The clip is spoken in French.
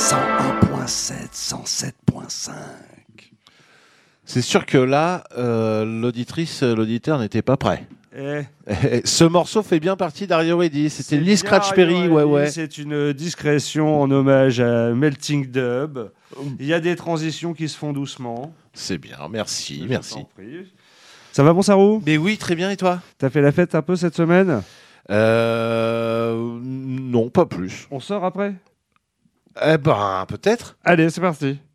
101.7, 107.5. C'est sûr que là, l'auditeur n'était pas prêt. Ce morceau fait bien partie d'Ario Eddy. C'était Lee Scratch Perry, ouais. C'est une discrétion en hommage à Melting Dub. Il y a des transitions qui se font doucement. C'est bien, merci. Ça va, mon Sarou ? Mais oui, très bien, et toi ? T'as fait la fête un peu cette semaine ? Non, pas plus. On sort après ? Eh ben, peut-être. Allez, c'est parti.